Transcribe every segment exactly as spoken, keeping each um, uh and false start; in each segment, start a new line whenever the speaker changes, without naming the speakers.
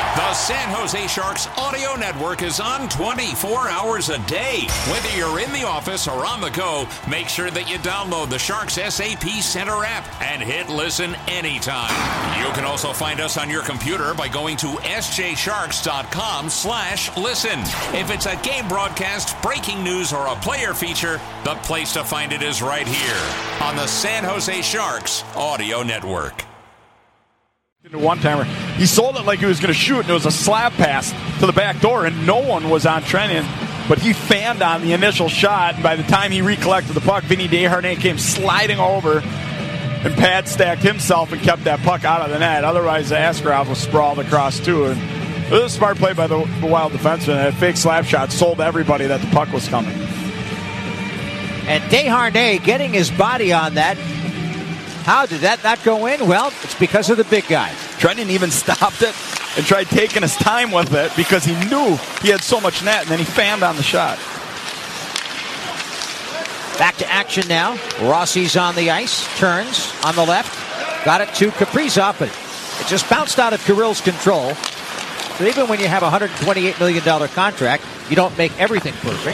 The San Jose Sharks audio network is on twenty-four hours a day. Whether you're in the office or on the go, make sure that you download the Sharks S A P Center app and hit listen anytime. You can also find us on your computer by going to s j sharks dot com slash listen. If it's a game broadcast, breaking news, or a player feature, the place to find it is right here on the San Jose Sharks audio network.
One timer, he sold it like he was going to shoot, and it was a slap pass to the back door, and no one was on Trenton, but he fanned on the initial shot, and by the time he recollected the puck, Vinny Desharnais came sliding over and pad stacked himself and kept that puck out of the net. Otherwise, Askarov was sprawled across too, and it was a smart play by the, the Wild defenseman. That fake slap shot sold everybody that the puck was coming.
And Desharnais getting his body on that. How did that not go in? Well, it's because of the big guy.
Trenton even stopped it and tried taking his time with it because he knew he had so much net, and then he fanned on the shot.
Back to action now. Rossi's on the ice, turns on the left, got it to Kaprizov, but it just bounced out of Kirill's control. So even when you have a one hundred twenty-eight million dollars contract, you don't make everything perfect.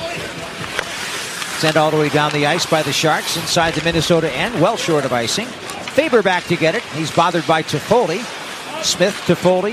Sent all the way down the ice by the Sharks inside the Minnesota end, well short of icing. Faber back to get it. He's bothered by Toffoli. Smith, Toffoli.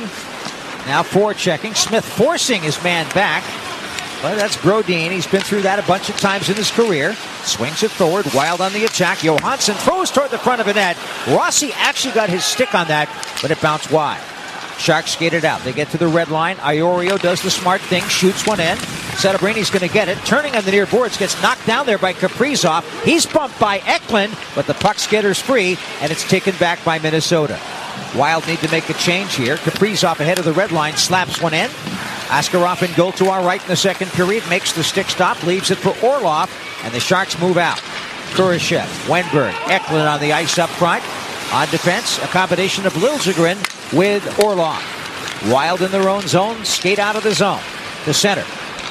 Now forechecking. Smith forcing his man back. Well, that's Brodin. He's been through that a bunch of times in his career. Swings it forward. Wild on the attack. Johansson throws toward the front of the net. Rossi actually got his stick on that, but it bounced wide. Sharks skated out. They get to the red line. Iorio does the smart thing, shoots one in. Settebrini going to get it. Turning on the near boards, gets knocked down there by Kaprizov. He's bumped by Eklund, but the puck skitters free, and it's taken back by Minnesota. Wild need to make a change here. Kaprizov ahead of the red line, slaps one in. Askarov in goal to our right in the second period, makes the stick stop, leaves it for Orlov, and the Sharks move out. Kurashev, Wenberg, Eklund on the ice up front. On defense, a combination of Liljegren with Orlov. Wild in their own zone, skate out of the zone. To center.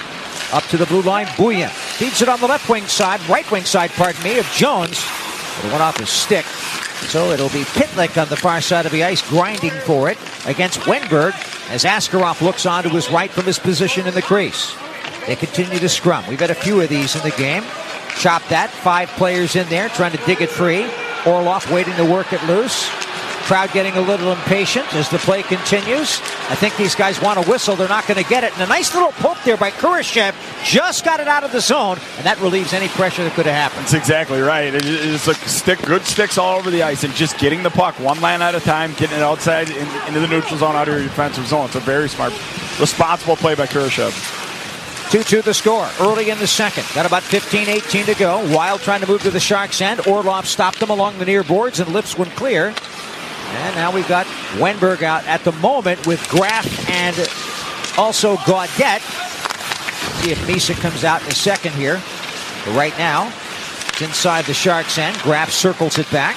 Up to the blue line, Buyan. Feeds it on the left wing side, right wing side, pardon me, of Jones. It went off his stick. So it'll be Pitlick on the far side of the ice, grinding for it against Wenberg as Askarov looks on to his right from his position in the crease. They continue to scrum. We've had a few of these in the game. Chop that. Five players in there trying to dig it free. Orlov waiting to work it loose. Crowd getting a little impatient as the play continues. I think these guys want to whistle. They're not going to get it. And a nice little poke there by Kurashev. Just got it out of the zone, and that relieves any pressure that could have happened.
That's exactly right. It's like stick, good sticks all over the ice and just getting the puck one line at a time, getting it outside in, into the neutral zone, out of your defensive zone. It's a very smart, responsible play by Kurashev.
two two the score early in the second. Got about fifteen eighteen to go. Wild trying to move to the Sharks' end. Orlov stopped them along the near boards and lifts one clear. And now we've got Wenberg out at the moment with Graf and also Gaudette. See if Misa comes out in a second here. But right now, it's inside the Sharks' end. Graf circles it back.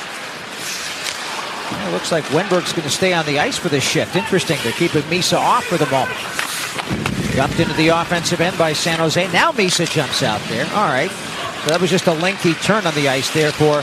And it looks like Wenberg's going to stay on the ice for this shift. Interesting. They're keeping Misa off for the moment. Jumped into the offensive end by San Jose. Now Misa jumps out there. All right. So that was just a lengthy turn on the ice there for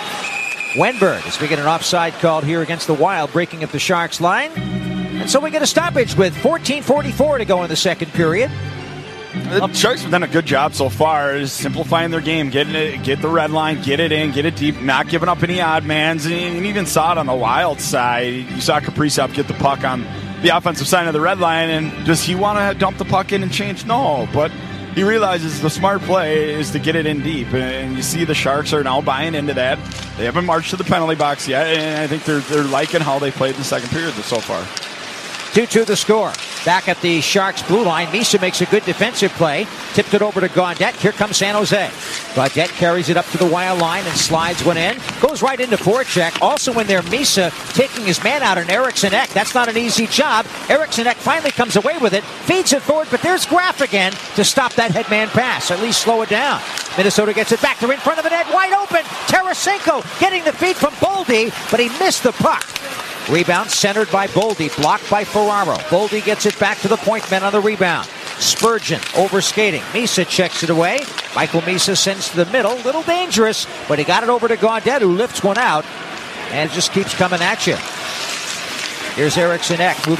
Wenberg as we get an offside called here against the Wild, breaking up the Sharks line. And so we get a stoppage with fourteen forty-four to go in the second period.
The Sharks have done a good job so far, is simplifying their game, getting it, get the red line, get it in, get it deep, not giving up any odd mans. And you even saw it on the Wild side. You saw Kaprizov get the puck on the offensive side of the red line, and does he want to dump the puck in and change? No, but he realizes the smart play is to get it in deep, and you see the Sharks are now buying into that. They haven't marched to the penalty box yet, and I think they're they're liking how they played the second period so far.
two two the score. Back at the Sharks blue line, Misa makes a good defensive play. Tipped it over to Gaudette. Here comes San Jose. Gaudette carries it up to the Wild line and slides one in. Goes right into forecheck. Also in there, Misa taking his man out on Eriksson Ek. That's not an easy job. Eriksson Ek finally comes away with it. Feeds it forward, but there's Graf again to stop that headman pass. At least slow it down. Minnesota gets it back. They're in front of the net. Wide open. Tarasenko getting the feed from Boldy, but he missed the puck. Rebound centered by Boldy, blocked by Ferraro. Boldy gets it back to the point men on the rebound. Spurgeon over skating. Misa checks it away. Michael Misa sends to the middle. Little dangerous, but he got it over to Gaudette, who lifts one out, and it just keeps coming at you. Here's Eriksson Ek.